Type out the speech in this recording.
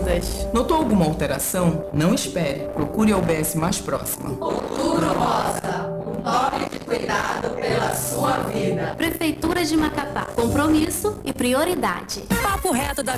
Rosas. Notou alguma alteração? Não espere. Procure a UBS mais próxima. Outubro Rosa, um toque de cuidado pela sua vida. Prefeitura de Macapá. Compromisso e prioridade. Papo reto da